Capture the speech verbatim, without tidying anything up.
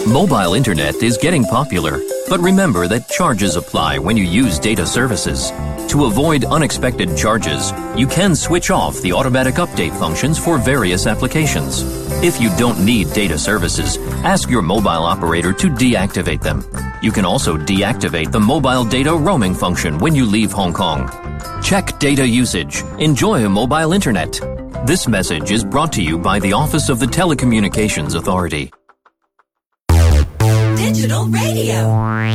Mobile internet is getting popular, but remember that charges apply when you use data services. To avoid unexpected charges, you can switch off the automatic update functions for various applications. If you don't need data services, ask your mobile operator to deactivate them. You can also deactivate the mobile data roaming function when you leave Hong Kong. Check data usage. Enjoy mobile internet. This message is brought to you by the Office of the Telecommunications Authority. Digital Radio.